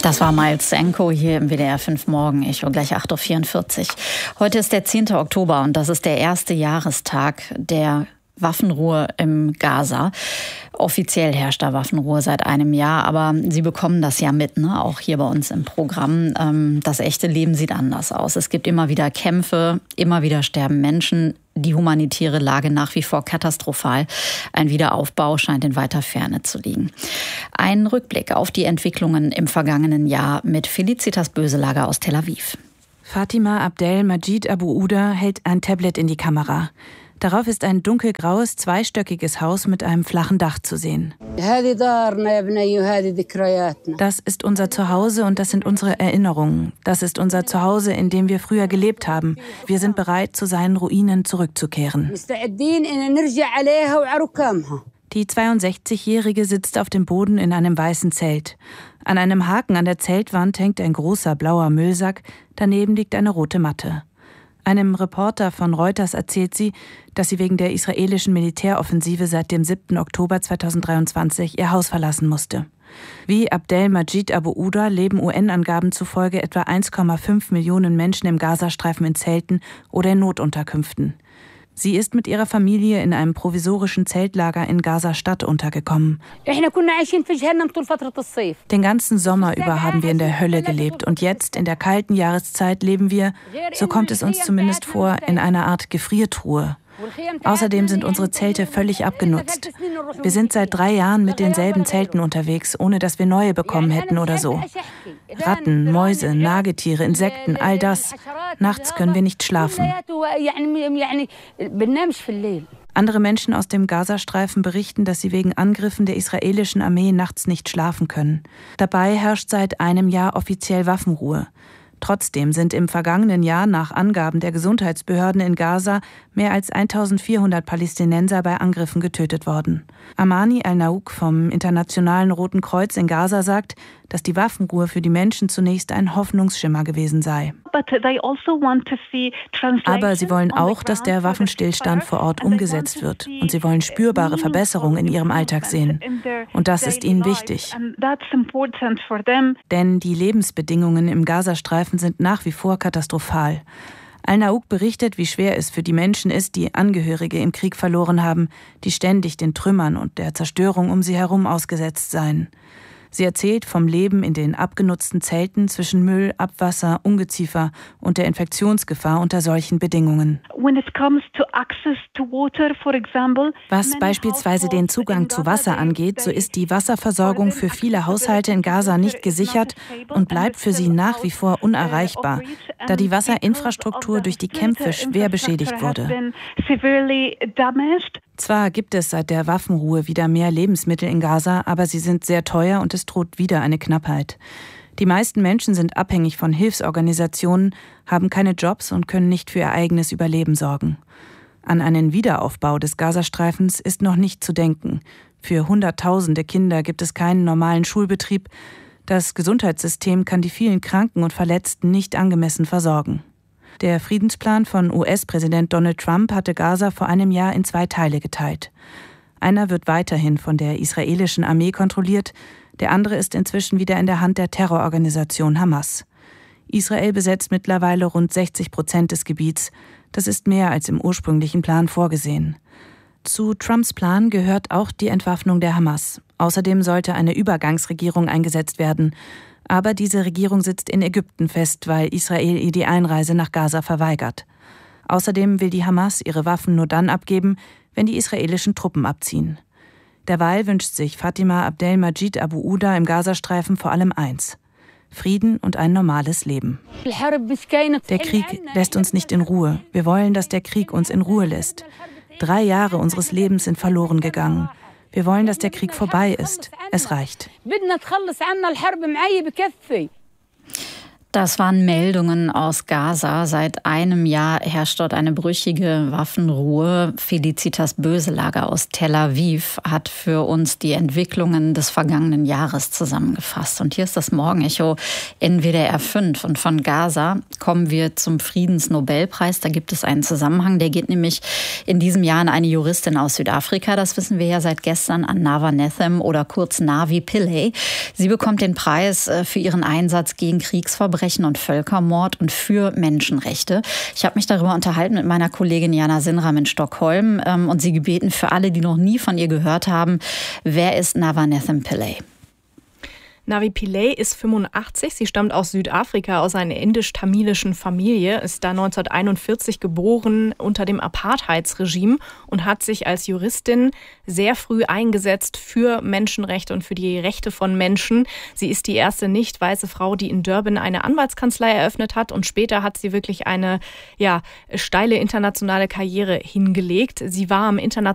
Das war Miles Senko hier im WDR 5 Morgen-Echo, gleich 8.44 Uhr. Heute ist der 10. Oktober und das ist der erste Jahrestag der Waffenruhe im Gaza. Offiziell herrscht da Waffenruhe seit einem Jahr, aber Sie bekommen das ja mit, ne? Auch hier bei uns im Programm. Das echte Leben sieht anders aus. Es gibt immer wieder Kämpfe, immer wieder sterben Menschen. Die humanitäre Lage nach wie vor katastrophal. Ein Wiederaufbau scheint in weiter Ferne zu liegen. Ein Rückblick auf die Entwicklungen im vergangenen Jahr mit Felicitas Böselager aus Tel Aviv. Fatima Abdel Majid Abu Uda hält ein Tablet in die Kamera. Darauf ist ein dunkelgraues, zweistöckiges Haus mit einem flachen Dach zu sehen. Das ist unser Zuhause und das sind unsere Erinnerungen. Das ist unser Zuhause, in dem wir früher gelebt haben. Wir sind bereit, zu seinen Ruinen zurückzukehren. Die 62-Jährige sitzt auf dem Boden in einem weißen Zelt. An einem Haken an der Zeltwand hängt ein großer blauer Müllsack, daneben liegt eine rote Matte. Einem Reporter von Reuters erzählt sie, dass sie wegen der israelischen Militäroffensive seit dem 7. Oktober 2023 ihr Haus verlassen musste. Wie Abdel Majid Abu Uda leben UN-Angaben zufolge etwa 1,5 Millionen Menschen im Gazastreifen in Zelten oder in Notunterkünften. Sie ist mit ihrer Familie in einem provisorischen Zeltlager in Gaza-Stadt untergekommen. Den ganzen Sommer über haben wir in der Hölle gelebt und jetzt, in der kalten Jahreszeit, leben wir, so kommt es uns zumindest vor, in einer Art Gefriertruhe. Außerdem sind unsere Zelte völlig abgenutzt. Wir sind seit 3 Jahren mit denselben Zelten unterwegs, ohne dass wir neue bekommen hätten oder so. Ratten, Mäuse, Nagetiere, Insekten, all das. Nachts können wir nicht schlafen. Andere Menschen aus dem Gazastreifen berichten, dass sie wegen Angriffen der israelischen Armee nachts nicht schlafen können. Dabei herrscht seit einem Jahr offiziell Waffenruhe. Trotzdem sind im vergangenen Jahr nach Angaben der Gesundheitsbehörden in Gaza mehr als 1400 Palästinenser bei Angriffen getötet worden. Amani Al-Naouk vom Internationalen Roten Kreuz in Gaza sagt, dass die Waffenruhe für die Menschen zunächst ein Hoffnungsschimmer gewesen sei. Aber sie wollen auch, dass der Waffenstillstand vor Ort umgesetzt wird. Und sie wollen spürbare Verbesserungen in ihrem Alltag sehen. Und das ist ihnen wichtig. Denn die Lebensbedingungen im Gazastreifen sind nach wie vor katastrophal. Al-Naouk berichtet, wie schwer es für die Menschen ist, die Angehörige im Krieg verloren haben, die ständig den Trümmern und der Zerstörung um sie herum ausgesetzt seien. Sie erzählt vom Leben in den abgenutzten Zelten zwischen Müll, Abwasser, Ungeziefer und der Infektionsgefahr unter solchen Bedingungen. Was beispielsweise den Zugang zu Wasser angeht, so ist die Wasserversorgung für viele Haushalte in Gaza nicht gesichert und bleibt für sie nach wie vor unerreichbar, da die Wasserinfrastruktur durch die Kämpfe schwer beschädigt wurde. Zwar gibt es seit der Waffenruhe wieder mehr Lebensmittel in Gaza, aber sie sind sehr teuer und es droht wieder eine Knappheit. Die meisten Menschen sind abhängig von Hilfsorganisationen, haben keine Jobs und können nicht für ihr eigenes Überleben sorgen. An einen Wiederaufbau des Gazastreifens ist noch nicht zu denken. Für Hunderttausende Kinder gibt es keinen normalen Schulbetrieb. Das Gesundheitssystem kann die vielen Kranken und Verletzten nicht angemessen versorgen. Der Friedensplan von US-Präsident Donald Trump hatte Gaza vor einem Jahr in 2 Teile geteilt. Einer wird weiterhin von der israelischen Armee kontrolliert, der andere ist inzwischen wieder in der Hand der Terrororganisation Hamas. Israel besetzt mittlerweile rund 60% des Gebiets. Das ist mehr als im ursprünglichen Plan vorgesehen. Zu Trumps Plan gehört auch die Entwaffnung der Hamas. Außerdem sollte eine Übergangsregierung eingesetzt werden. Aber diese Regierung sitzt in Ägypten fest, weil Israel ihr die Einreise nach Gaza verweigert. Außerdem will die Hamas ihre Waffen nur dann abgeben, wenn die israelischen Truppen abziehen. Derweil wünscht sich Fatima Abdel Majid Abu Uda im Gazastreifen vor allem eins: Frieden und ein normales Leben. Der Krieg lässt uns nicht in Ruhe. Wir wollen, dass der Krieg uns in Ruhe lässt. 3 Jahre unseres Lebens sind verloren gegangen. Wir wollen, dass der Krieg vorbei ist. Es reicht. Das waren Meldungen aus Gaza. Seit einem Jahr herrscht dort eine brüchige Waffenruhe. Felicitas Böselager aus Tel Aviv hat für uns die Entwicklungen des vergangenen Jahres zusammengefasst. Und hier ist das Morgenecho in WDR 5. Und von Gaza kommen wir zum Friedensnobelpreis. Da gibt es einen Zusammenhang. Der geht nämlich in diesem Jahr an eine Juristin aus Südafrika. Das wissen wir ja seit gestern, an Navanethem oder kurz Navi Pillay. Sie bekommt den Preis für ihren Einsatz gegen Kriegsverbrechen und Völkermord und für Menschenrechte. Ich habe mich darüber unterhalten mit meiner Kollegin Jana Sinram in Stockholm und sie gebeten, für alle, die noch nie von ihr gehört haben, wer ist Navanethem Pillay? Navi Pillay ist 85, sie stammt aus Südafrika, aus einer indisch-tamilischen Familie, ist da 1941 geboren unter dem Apartheidsregime und hat sich als Juristin sehr früh eingesetzt für Menschenrechte und für die Rechte von Menschen. Sie ist die erste nicht weiße Frau, die in Durban eine Anwaltskanzlei eröffnet hat und später hat sie wirklich eine steile internationale Karriere hingelegt. Sie war am internationalen